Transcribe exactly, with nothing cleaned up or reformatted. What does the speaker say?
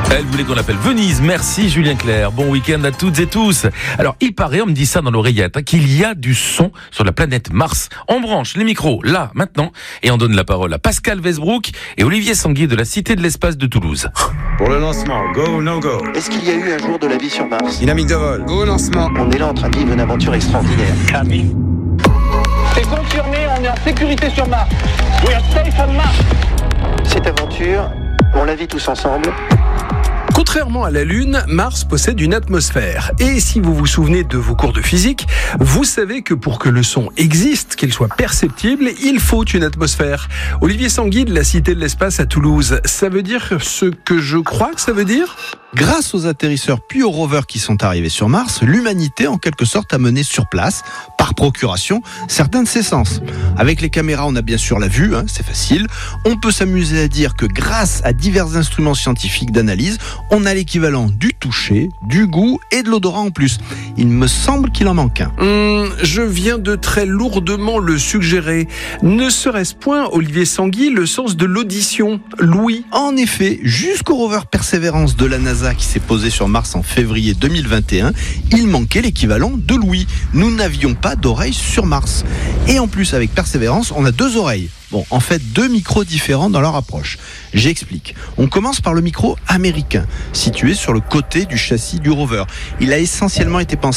Elle voulait qu'on l'appelle Venise. Merci Julien Clerc. Bon week-end à toutes et tous. Alors, il paraît, on me dit ça dans l'oreillette, hein, qu'il y a du son sur la planète Mars. On branche les micros, là, maintenant, et on donne la parole à Pascal Westbrook et Olivier Sanguier de la Cité de l'Espace de Toulouse. Pour le lancement, go ou no go? Est-ce qu'il y a eu un jour de la vie sur Mars? Dynamique de vol, go au lancement. On est là en train de vivre une aventure extraordinaire. Copy. C'est confirmé, on est en sécurité sur Mars. We are safe on Mars. Cette aventure, on la vit tous ensemble. Contrairement à la Lune, Mars possède une atmosphère. Et si vous vous souvenez de vos cours de physique, vous savez que pour que le son existe, qu'il soit perceptible, il faut une atmosphère. Olivier Sanguier de la Cité de l'Espace à Toulouse, ça veut dire ce que je crois que ça veut dire ? Grâce aux atterrisseurs puis aux rovers qui sont arrivés sur Mars, l'humanité en quelque sorte a mené sur place, par procuration, certains de ses sens. Avec les caméras, on a bien sûr la vue, hein, c'est facile. On peut s'amuser à dire que grâce à divers instruments scientifiques d'analyse, on a l'équivalent du toucher, du goût et de l'odorat en plus. Il me semble qu'il en manque un. Hum, je viens de très lourdement le suggérer. Ne serait-ce point, Olivier Sanguier, le sens de l'audition, l'ouïe? En effet, jusqu'au rover Perseverance de la NASA qui s'est posé sur Mars en février deux mille vingt et un, il manquait l'équivalent de l'ouïe. Nous n'avions pas d'oreilles sur Mars. Et en plus, avec Perseverance, on a deux oreilles. Bon, en fait, deux micros différents dans leur approche. J'explique. On commence par le micro américain, situé sur le côté du châssis du rover. Il a essentiellement été pensé